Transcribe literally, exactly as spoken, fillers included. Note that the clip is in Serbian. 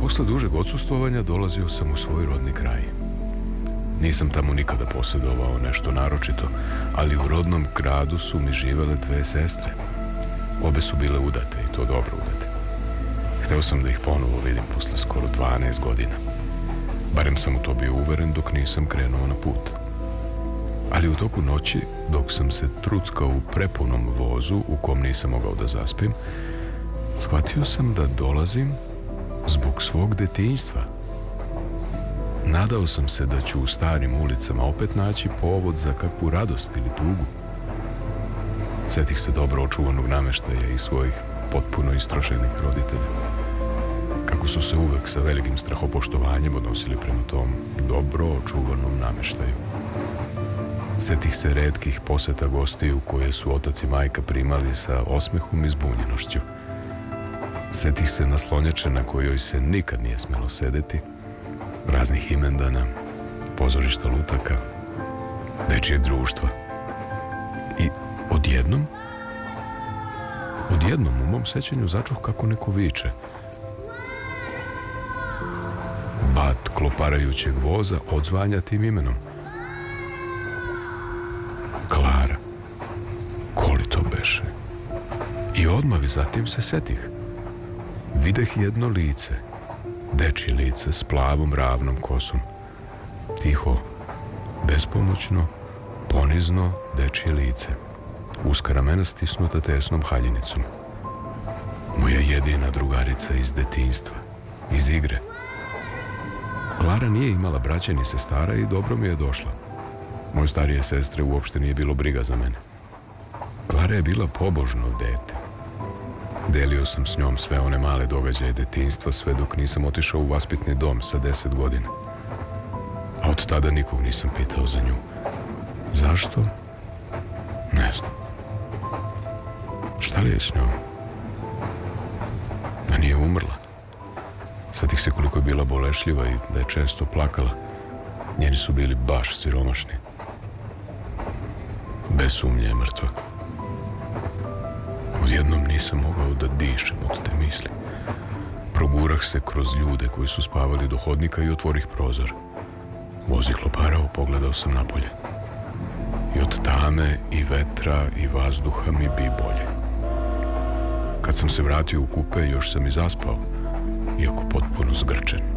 Posle dužeg odsustvovanja dolazio sam u svoj rodni kraj. Nisam tamo nikada posjedovao nešto naročito, ali u rodnom gradu su mi živele dve sestre. Obe su bile udate i to dobro udate. Hteo sam da ih ponovo vidim posle skoro dvanaest godina. Barem sam u to bio uveren dok nisam krenuo na put. Ali u toku noći, dok sam se truckao u prepunom vozu u kom nisam mogao da zaspim, shvatio sam da dolazim zbog svog detinjstva. Nadao sam se da ću u starim ulicama opet naći povod za kakvu radost ili tugu. Setih se dobro očuvanog nameštaja i svojih potpuno istrošenih roditelja. Kako su se uvek sa velikim strahopoštovanjem odnosili prema tom dobro očuvanom nameštaju. Setih se retkih poseta gostiju koje su otac i majka primali sa osmehom i zbunjenošću. Setih se naslonjače na kojoj se nikad nije smelo sedeti, raznih imendana, pozorišta lutaka, dečijeg društva. I odjednom, odjednom u mom sećanju začuh kako neko viče. Bat kloparajućeg voza odzvanja tim imenom. Klara. Koli to beše? I odmah zatim se setih. Videh jedno lice, dečje lice s plavom ravnom kosom. Tiho, bespomoćno, ponizno dečje lice. Uska ramena stisnuta tesnom haljinicom. Moja jedina drugarica iz detinjstva, iz igre. Klara nije imala braće ni sestara i dobro mi je došla. Moje starije sestre uopšte nije bilo briga za mene. Klara je bila pobožno dete. Delio sam s njom sve one male događaje detinjstva sve dok nisam otišao u vaspitni dom sa deset godina. A od tada nikog nisam pitao za nju. Zašto? Ne znam. Šta li je s njom? Da nije umrla. Sad ih se koliko je bila bolešljiva i da je često plakala. Njeni su bili baš siromašni. Bez sumnje je mrtva. Odjednom nisam mogao da dišem od te misli. Progurah se kroz ljude koji su spavali do hodnika i otvorih prozor. Voz je kloparao, pogledao sam napolje. I od tame i vetra i vazduha mi bi bolje. Kad sam se vratio u kupe, još sam i zaspao, iako potpuno zgrčen.